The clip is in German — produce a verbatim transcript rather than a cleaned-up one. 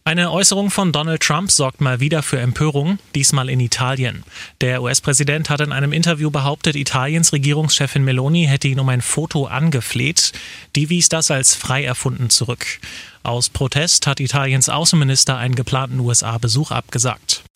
Eine Äußerung von Donald Trump sorgt mal wieder für Empörung, diesmal in Italien. Der U S-Präsident hat in einem Interview behauptet, Italiens Regierungschefin Meloni hätte ihn um ein Foto angefleht. Die wies das als frei erfunden zurück. Aus Protest hat Italiens Außenminister einen geplanten U S A-Besuch abgesagt.